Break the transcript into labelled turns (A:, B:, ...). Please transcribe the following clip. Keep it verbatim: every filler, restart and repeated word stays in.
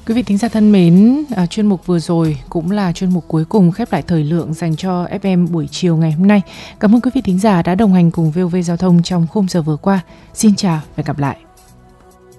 A: Quý vị thính giả thân mến, à, chuyên mục vừa rồi cũng là chuyên mục cuối cùng khép lại thời lượng dành cho ép em buổi chiều ngày hôm nay. Cảm ơn quý vị thính giả đã đồng hành cùng vê o vê Giao thông trong khung giờ vừa qua. Xin chào và hẹn gặp lại.